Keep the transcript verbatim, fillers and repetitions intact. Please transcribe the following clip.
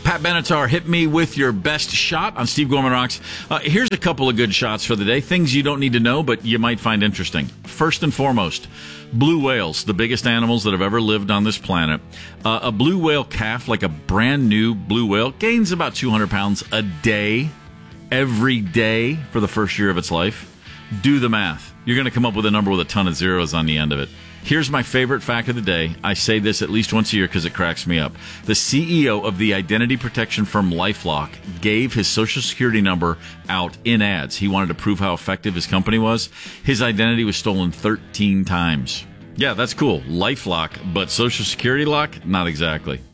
Pat Benatar, hit me with your best shot on Steve Gorman Rocks. Uh, here's a couple of good shots for the day. Things you don't need to know, but you might find interesting. First and foremost, blue whales, the biggest animals that have ever lived on this planet. Uh, a blue whale calf, like a brand new blue whale, gains about two hundred pounds a day, every day for the first year of its life. Do the math. You're going to come up with a number with a ton of zeros on the end of it. Here's my favorite fact of the day. I say this at least once a year because it cracks me up. The C E O of the identity protection firm LifeLock gave his social security number out in ads. He wanted to prove how effective his company was. His identity was stolen thirteen times. Yeah, that's cool. LifeLock, but social security lock? Not exactly.